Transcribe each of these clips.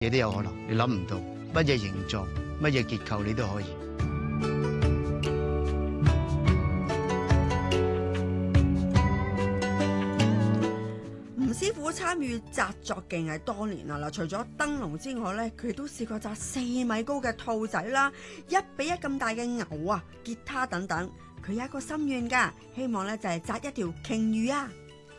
嘢都有可能，你諗唔到乜嘢形狀、乜嘢結構你都可以。 師傅參與紮作技藝多年啦，除咗燈籠之外咧，佢都試過紮4米高嘅兔仔啦，1比1咁大嘅牛啊、吉他等等。佢有一個心願㗎，希望咧就係紮一條鯨魚啊！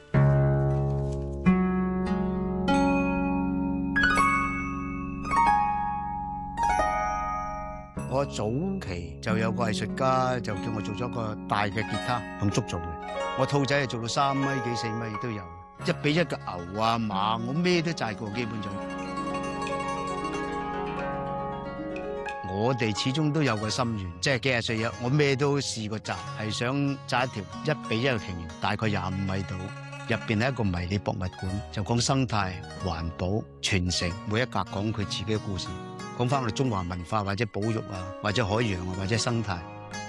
我早期就有個藝術家就叫我做咗個大嘅吉他，用竹做嘅。我兔仔係做到3米幾4米都有。1比1嘅牛啊馬，我咩都紮過，基本上。我哋始終都有個心願，即係幾廿歲我咩都試過紮，係想紮一條1比1嘅鯨魚，大概25米度。入邊係一個迷你博物館，就講生態、環保、傳承，每一格講佢自己嘅故事，講翻我哋中華文化或者保育啊，或者海洋啊，或者生態。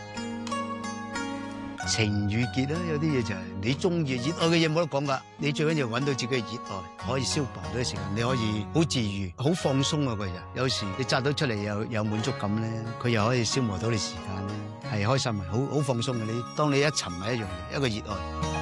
情與結啦，有啲嘢就係你中意熱愛嘅嘢冇得講噶，你最緊要揾到自己嘅熱愛，可以消化到啲時間，你可以好治愈、好放鬆啊個人。有時你紮到出嚟有滿足感咧，佢又可以消磨到你時間咧，係開心嘅，好放鬆嘅。你當你一沉係一樣嘢，一個熱愛。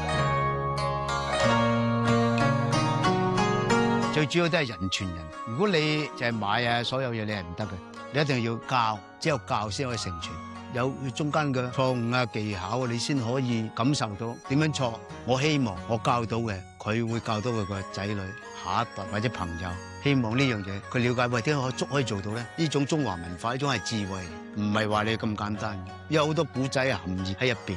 最主要都係人傳人，如果你就係買啊，所有嘢你係唔得嘅，你一定要教，只有教先可以成傳。有中間嘅錯誤啊、技巧啊，你先可以感受到點樣錯。我希望我教到嘅，佢會教到佢個仔女、下一代或者朋友。希望呢樣嘢佢了解，喂，點解可以做到咧？呢種中華文化，呢種係智慧，唔係話你咁簡單，有好多古仔含義喺入邊。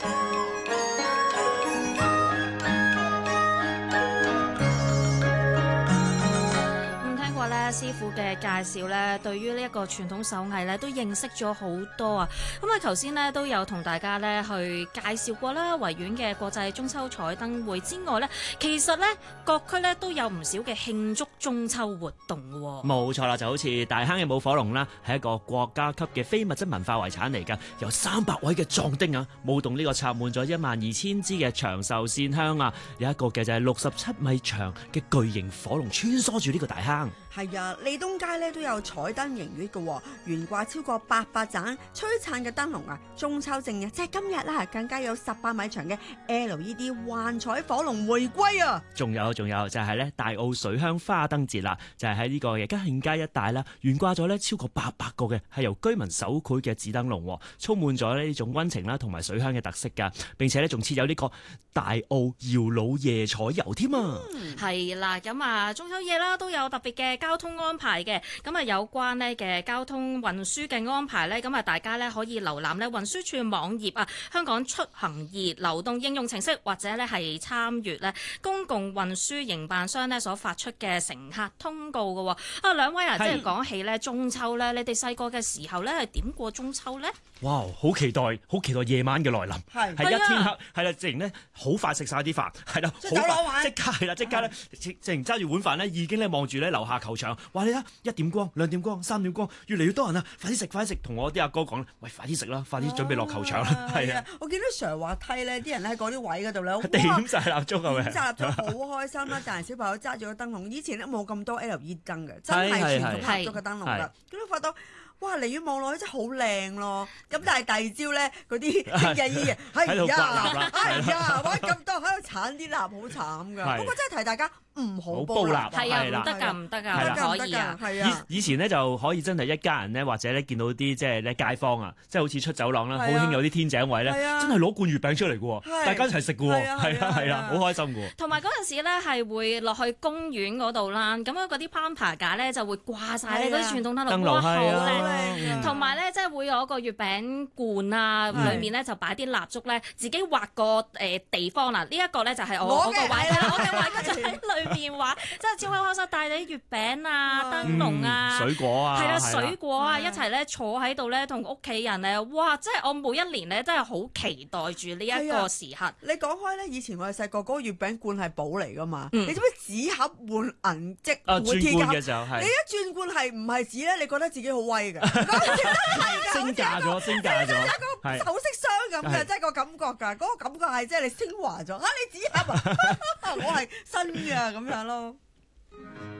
師傅嘅介紹咧，對於呢一個傳統手藝咧，都認識咗好多啊！咁啊，頭先咧都有同大家咧去介紹過啦，維園嘅國際中秋彩燈會之外咧，其實咧各區咧都有唔少嘅慶祝中秋活動喎。 冇錯啦，就好似大坑嘅舞火龍啦，係一個國家級嘅非物質文化遺產嚟㗎，有300位嘅壯丁啊，舞動呢個插滿咗12000支嘅長壽線香啊，有一個嘅就係67米長嘅巨型火龍穿梭住呢個大坑。 係啊，利東街咧都有彩燈迎月嘅，懸掛超過800盞璀璨嘅燈籠啊！中秋正日即係今日啦，更加有18米長嘅 LED 幻彩火龍回歸啊！ 仲有就係咧大澳水鄉花燈節啦，就係喺呢個嘅嘉慶街一帶啦，懸掛咗咧超過800個嘅係由居民手繪嘅紙燈籠，充滿咗呢種溫情啦同埋水鄉嘅特色㗎，並且咧仲設有呢個大澳搖櫓夜彩遊添啊！ 係啦，咁啊中秋夜啦都有特別嘅交通安排嘅，咁啊有關呢嘅交通運輸嘅安排呢，咁啊大家呢可以瀏覽呢運輸署網頁啊，香港出行易流動應用程式，或者呢係參閱呢公共運輸營辦商呢所發出嘅乘客通告嘅喎。啊兩位啊，即係講起呢中秋呢，你哋細個嘅時候呢係點過中秋呢？ 哇！好期待夜晚嘅來臨，係一天黑，係啦，直情咧好快食晒啲飯，係啦，好快即刻係啦，即刻咧，直情揸住碗飯咧，已經咧望住咧樓下球場，話你睇1點光、2點光、3點光，越嚟越多人啊！快啲食，同我啲阿哥講，喂，快啲食啦，快啲準備落球場啦，係啊！ 我見到上滑梯咧，啲人喺嗰啲位嗰度咧， 點晒蠟燭係咪？ 點晒蠟燭好開心啦！大人小朋友揸住個燈籠，以前咧冇咁多 LED 燈嘅，真係傳統蠟燭嘅燈籠㗎，咁你發到。哇！離遠望落去真係好靚咯，咁但係第二朝咧，嗰啲經濟醫喺度係呀，哇咁多喺度鏟啲蠟，好慘㗎。不過真係提大家唔好煲蠟， 係啊，唔得㗎，可以啊，係啊。 以前咧就可以真係一家人咧，或者咧見到啲即係咧街坊啊，即係好似出走廊啦，好興有啲天井位咧，真係攞罐月餅出嚟嘅喎，大家一齊食嘅喎，係啊，好開心嘅喎。 同埋嗰陣時咧係會落去公園嗰度啦，咁嗰啲攀爬架咧就會掛晒咧嗰啲傳統燈籠，哇好靚！同埋咧，即係會有個月餅罐啊，裏面咧就擺啲蠟燭咧，自己畫個地方啦。呢一個咧就係我個位啦，我嘅位跟住喺裏邊畫，即係超開心，帶啲月餅啊、燈籠啊、 水果啊， 係啦，水果啊一齊咧坐喺度咧，同屋企人咧，哇！即係我每一年咧真係好期待住呢一個時刻。 你講開咧，以前我哋細個嗰個月餅罐係寶嚟噶嘛？你知唔知紙盒換銀積換鐵盒嘅時候，你一轉罐係唔係紙咧？你覺得自己好威㗎？ 升價咗， 一個首飾箱咁嘅，即係個感覺㗎，嗰個感覺係即係你升華咗啊！你紙盒啊，我係新嘅咁樣咯。